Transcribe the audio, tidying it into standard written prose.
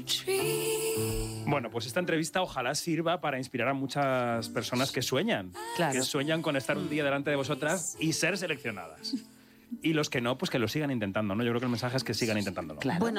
Bueno, pues esta entrevista ojalá sirva para inspirar a muchas personas que sueñan. Claro. Que sueñan con estar un día delante de vosotras y ser seleccionadas. Y los que no, pues que lo sigan intentando, ¿no? Yo creo que el mensaje es que sigan intentándolo. Claro. Bueno,